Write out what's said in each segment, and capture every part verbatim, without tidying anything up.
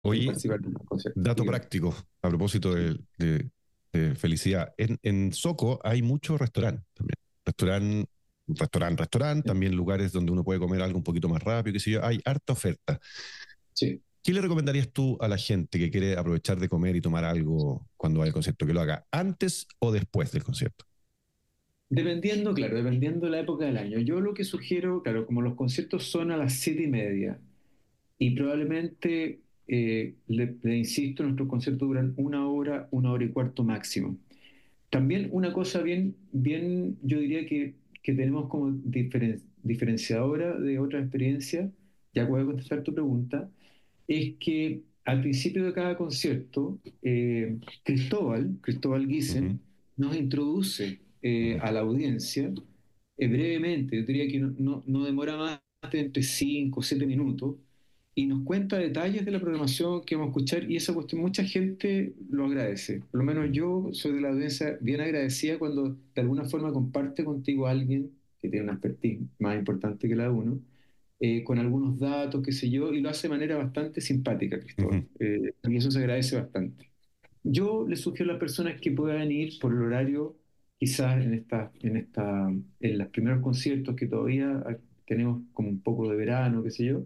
en Oye, participar en un concierto. dato Dígame. práctico a propósito Sí, de, de- de felicidad. En, en Soco hay muchos restaurantes también. Restaurante, restaurante, restaurante, también lugares donde uno puede comer algo un poquito más rápido, qué sé yo. Hay harta oferta. sí. ¿Qué le recomendarías tú a la gente que quiere aprovechar de comer y tomar algo cuando va al concierto? ¿Que lo haga antes o después del concierto? Dependiendo, claro, dependiendo de la época del año. Yo lo que sugiero, claro, como los conciertos son a las siete y media y probablemente, eh, le, le insisto, nuestros conciertos duran una hora, una hora y cuarto máximo. También una cosa bien, bien, yo diría que, que tenemos como diferen- diferenciadora de otra experiencia, ya voy a contestar tu pregunta, es que al principio de cada concierto, eh, Cristóbal, Cristóbal Ujú, Giesen, nos introduce eh, ujú, a la audiencia eh, brevemente, yo diría que no, no, no demora más de entre cinco o siete minutos, y nos cuenta detalles de la programación que vamos a escuchar, y esa cuestión mucha gente lo agradece. Por lo menos yo soy de la audiencia bien agradecida cuando de alguna forma comparte contigo a alguien que tiene una expertise más importante que la de uno, eh, con algunos datos, qué sé yo, y lo hace de manera bastante simpática, Cristóbal. ujú. Eh, y eso se agradece bastante. Yo le sugiero a las personas que puedan ir por el horario, quizás en esta, en esta, en los primeros conciertos que todavía tenemos como un poco de verano, qué sé yo,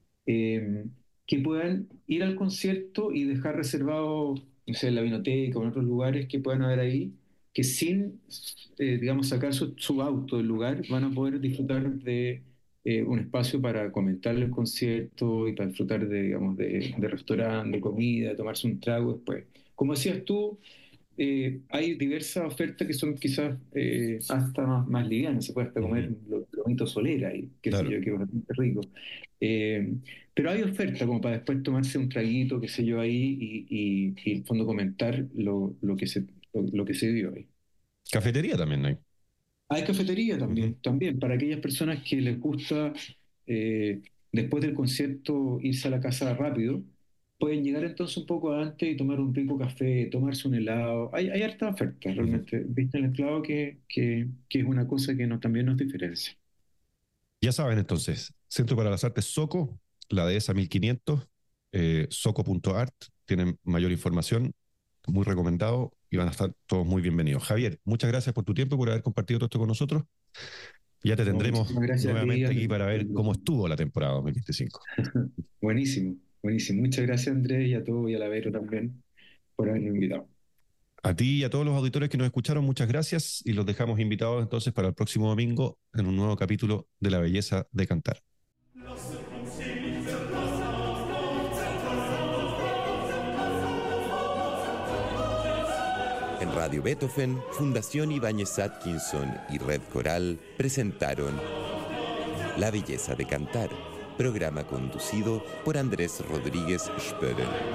eh, que puedan ir al concierto y dejar reservado, no sé, en la vinoteca o en otros lugares que puedan haber ahí, que sin, eh, digamos, sacar su, su auto del lugar, van a poder disfrutar de eh, un espacio para comentar el concierto y para disfrutar de, digamos, de, de restaurante, de comida, tomarse un trago después. Como decías tú, eh, hay diversas ofertas que son quizás eh, hasta más, más livianas, se puede hasta comer Ujú. lo- lomito solera y qué sé Claro. yo, que es bastante rico. Eh, pero hay ofertas como para después tomarse un traguito, qué sé yo, ahí y, y, y en el fondo comentar lo, lo que se, lo, lo que se dio ahí. Cafetería también hay. Hay cafetería Ujú. también, también para aquellas personas que les gusta eh, después del concierto irse a la casa rápido, pueden llegar entonces un poco antes y tomar un rico café, tomarse un helado. Hay, hay harta oferta Ujú. realmente. Viste en el clavo que, que, que es una cosa que nos, también nos diferencia. Ya saben entonces, Centro para las Artes Soco, la dehesa mil quinientos, eh, soco punto art, tienen mayor información, muy recomendado y van a estar todos muy bienvenidos. Javier, muchas gracias por tu tiempo y por haber compartido todo esto con nosotros. Ya te No, tendremos muchísimas gracias a ti, nuevamente aquí Andrés. para ver cómo estuvo la temporada dos mil veinticinco. Buenísimo, buenísimo. Muchas gracias, Andrés, y a todos y a la Vero también por habernos invitado. A ti y a todos los auditores que nos escucharon, muchas gracias y los dejamos invitados entonces para el próximo domingo en un nuevo capítulo de La Belleza de Cantar. En Radio Beethoven, Fundación Ibáñez Atkinson y Red Coral presentaron La Belleza de Cantar, programa conducido por Andrés Rodríguez Spörer.